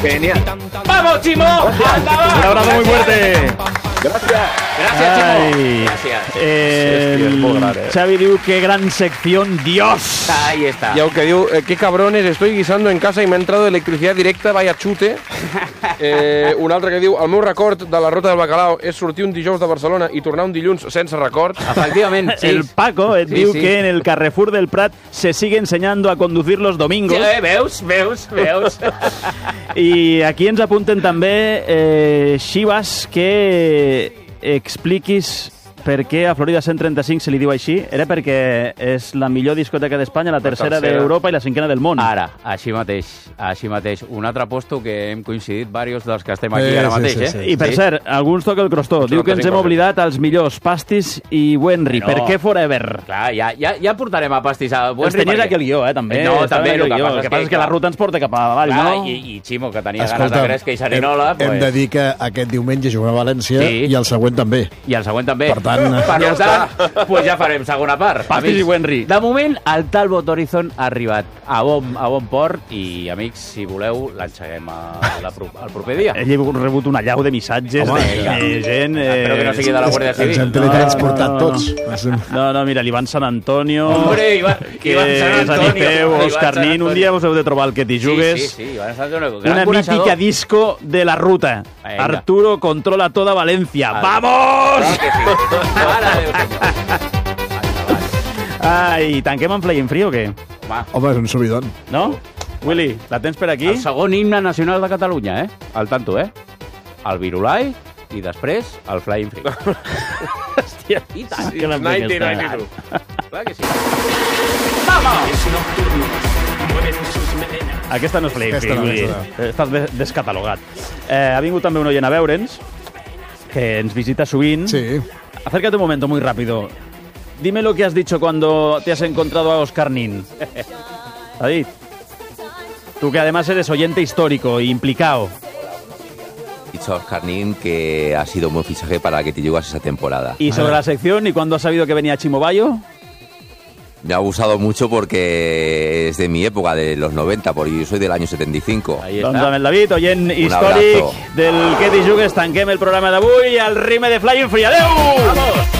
Genial. ¡Vamos, Chimo! Un abrazo muy fuerte. Gràcies. Gràcies, Chimo. Ai. Gràcies. Xavi diu que gran sección, Dios. Ahí está. Y aunque digo, qué cabrones, estoy guisando en casa y me ha entrado electricidad directa, vaya chute. Un altre que diu, el meu record de la Rota del Bacalao és sortir un dijous de Barcelona i tornar un dilluns sense record. Efectivament, sí. El Paco et diu que en el Carrefour del Prat se sigue enseñando a conducir los domingos. Veus? I aquí ens apunten també Xivas que expliquis per què a Florida 135 se li diu així. Era perquè és la millor discoteca d'Espanya, la tercera d'Europa i la cinquena del món. Ara, així mateix. Un altre posto que hem coincidit diversos dels que estem aquí ara mateix, sí. I per cert, alguns toca el crostó. Diu que ens hem oblidat als millors Pastis i Wenry. No. Per què Forever? Clar, ja portarem a pastis a Els tenies aquí al guió, també. No, també. El que passa és que la ruta ens porta cap a avall, clar, no? I Ximo, que tenia ganes de Gresca i Serinola... Hem de dir que aquest diumenge juguem a València i el següent també. I el següent també. Per tant, pues ja farem segona part. Pastis i Wenry. De moment, el Talbot Horizon ha arribat a bon port i, amics, si voleu, l'enxeguem el proper dia. He rebut una llau de missatges de gent... Espero que no sigui de la Guàrdia Civil. Ens hem teletransportat tots. No, mira, l'Ivan Sant Antonio... Hombre, Ivan Sant Antonio. Òscar Nin, un dia us heu de trobar el que t'hi jugues. Sí, Ivan Sant Antonio. Una mítica disco de la ruta. Venga. Arturo controla toda Valencia. ¡Vamos! Ai, tanquem amb Flying Free o què? Home, és un subidon. No? Willy, la tens per aquí? El segon himne nacional de Catalunya, Al tanto, El Virulai i després el Flying Free. Hòstia, I tant. que l'hem fet aquesta. 92. Clar que sí. Aquesta no és Flying Free, Aquesta no, Willy. aquesta Estàs descatalogat. Ha vingut també un oient a veure'ns, que ens visita sovint. Sí. Acércate un momento, muy rápido. Dime lo que has dicho cuando te has encontrado a Óscar Nin. David, tú que además eres oyente histórico e implicado. He dicho a Óscar Nin que ha sido un buen fichaje para que te llegas esa temporada. ¿Y sobre la sección? ¿Y cuándo has sabido que venía Chimo Bayo? Me ha gustado mucho porque es de mi época, de los 90, porque yo soy del año 75. Ahí Doncs està. amb el David, oient històric abrazo. del Que t'hi jugues, tanquem el programa d'avui al ritme de Flying Free. Adéu! Vamos!